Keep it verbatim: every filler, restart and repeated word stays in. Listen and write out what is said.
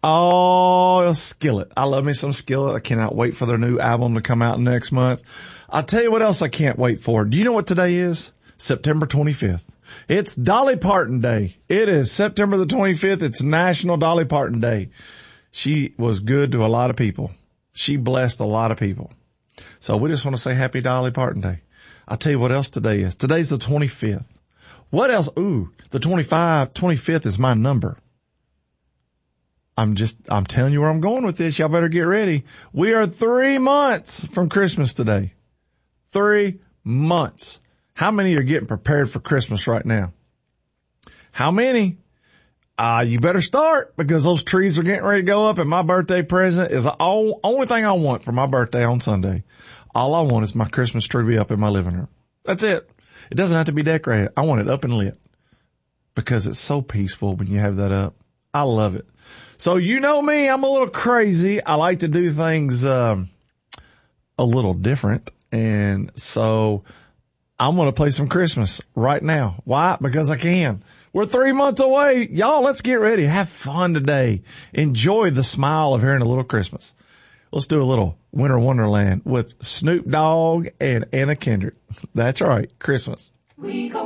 Oh, Skillet. I love me some Skillet. I cannot wait for their new album to come out next month. I'll tell you what else I can't wait for. Do you know what today is? September twenty-fifth. It's Dolly Parton Day. It is September the twenty-fifth. It's National Dolly Parton Day. She was good to a lot of people. She blessed a lot of people. So we just want to say happy Dolly Parton Day. I'll tell you what else today is. Today's the twenty-fifth. What else? Ooh, the twenty-five, twenty-fifth is my number. I'm just, I'm telling you where I'm going with this. Y'all better get ready. We are three months from Christmas today. Three months. How many are getting prepared for Christmas right now? How many? Uh, you better start, because those trees are getting ready to go up, and my birthday present is the only thing I want for my birthday on Sunday. All I want is my Christmas tree to be up in my living room. That's it. It doesn't have to be decorated. I want it up and lit, because it's so peaceful when you have that up. I love it. So you know me, I'm a little crazy. I like to do things um, a little different, and so I'm going to play some Christmas right now. Why? Because I can. We're three months away. Y'all, let's get ready. Have fun today. Enjoy the smile of hearing a little Christmas. Let's do a little Winter Wonderland with Snoop Dogg and Anna Kendrick. That's right. Christmas. We go